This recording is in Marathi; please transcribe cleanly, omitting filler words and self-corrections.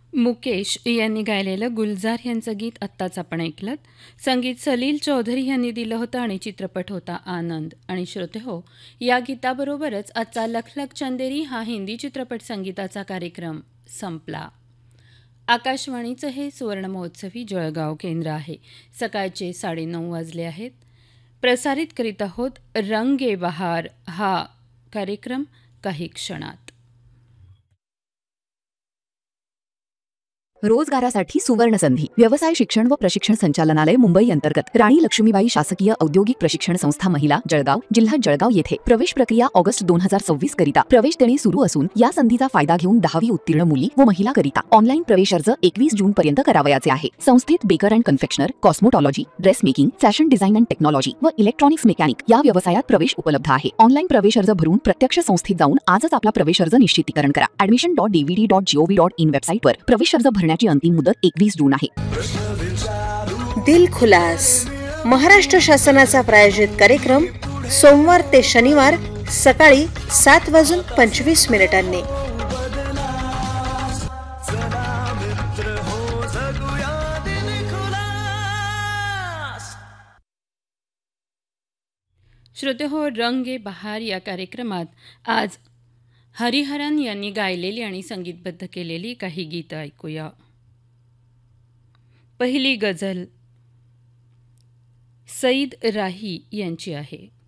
मुकेश यांनी गायलेलं गुलजार यांचं गीत आत्ताच आपण ऐकलं. संगीत सलील चौधरी यांनी दिलं होतं आणि चित्रपट होता आनंद. आणि श्रोते हो, या गीताबरोबरच आजचा लख लख चंदेरी हा हिंदी चित्रपट संगीताचा कार्यक्रम संपला. आकाशवाणीचं हे सुवर्णमहोत्सवी जळगाव केंद्र आहे. सकाळचे 9:30 वाजले आहेत. प्रसारित करीत आहोत रंगे बहार हा कार्यक्रम काही क्षणात. रोजगारासाठी सुवर्ण संधी. व्यवसाय शिक्षण व प्रशिक्षण संचालनालय मुंबई अंतर्गत राणी लक्ष्मीबाई शासकीय औद्योगिक प्रशिक्षण संस्था महिला जळगाव जिल्हा जळगाव येथे प्रवेश प्रक्रिया ऑगस्ट 2026 करिता प्रवेश देणे सुरू असून या संधीचा फायदा घेऊन 10वी उत्तीर्ण मुली व महिला करिता ऑनलाईन प्रवेश अर्ज 21 जून पर्यंत करावयाचे आहे. संस्थेत baker and confectioner, कॉस्मोटॉलॉजी, dress making, fashion design and technology व इलेक्ट्रॉनिक्स मेकॅनिक या व्यवसायात प्रवेश उपलब्ध आहे. ऑनलाईन प्रवेश अर्ज भरून प्रत्यक्ष संस्थेत जाऊन आजच आपला प्रवेश अर्ज निश्चितीकरण करा. admission.dvd.gov.in वेबसाईटवर प्रवेश अर्ज भरण्याची अंतिम मुदत 21 जून आहे. दिल खुलास महाराष्ट्र शासनाचा प्रायोजित कार्यक्रम सोमवार ते शनिवार सकाळी 7:25 श्रोते हो, रंगे बहार या कार्यक्रमात आज हरिहरन यांनी गायलेली आणि संगीतबद्ध केलेली काही गीतं ऐकूया. पहिली गझल सईद राही यांची आहे.